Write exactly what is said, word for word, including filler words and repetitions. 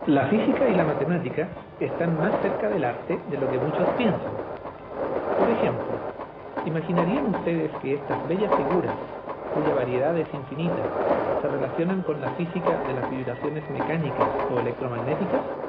La física y la matemática están más cerca del arte de lo que muchos piensan. Por ejemplo, ¿imaginarían ustedes que estas bellas figuras, cuya variedad es infinita, se relacionan con la física de las vibraciones mecánicas o electromagnéticas?